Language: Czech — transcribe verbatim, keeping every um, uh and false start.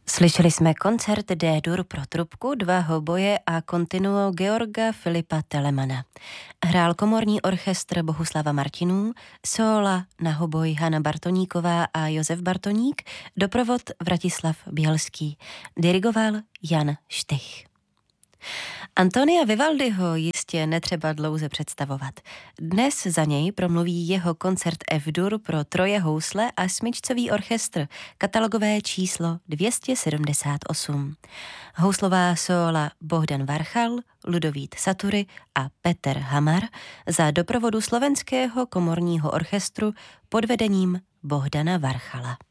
Slyšeli jsme koncert D-dur pro trubku, dva hoboje a kontinuo Georga Filipa Telemana. Hrál komorní orchestr Bohuslava Martinů, sóla na hoboj Hana Bartoníková a Josef Bartoník, doprovod Vratislav Bělský. Dirigoval Jan Štych. Antonia Vivaldiho jistě netřeba dlouze představovat. Dnes za něj promluví jeho koncert F-dur pro troje housle a smyčcový orchestr, katalogové číslo dvě stě sedmdesát osm. Houslová sóla Bohdan Varchal, Ludovít Satury a Petr Hamar za doprovodu slovenského komorního orchestru pod vedením Bohdana Varchala.